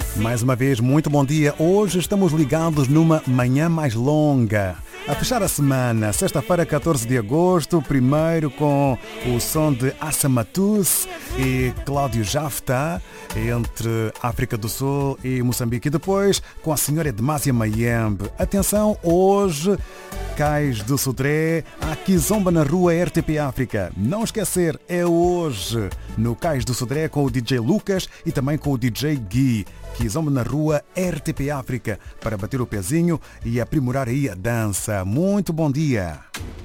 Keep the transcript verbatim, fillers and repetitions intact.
Mais uma vez, muito bom dia. Hoje estamos ligados numa manhã mais longa. A fechar a semana, sexta-feira, catorze de agosto, primeiro com o som de Assa Matus e Cláudio Jafta, entre África do Sul e Moçambique. E depois com a senhora Edmásia Mayembe. Atenção, hoje, Cais do Sodré, há Kizomba na Rua R T P África. Não esquecer, é hoje, no Cais do Sodré, com o D J Lucas e também com o D J Gui. Kizomba na Rua R T P África, para bater o pezinho e aprimorar aí a dança. Muito bom dia!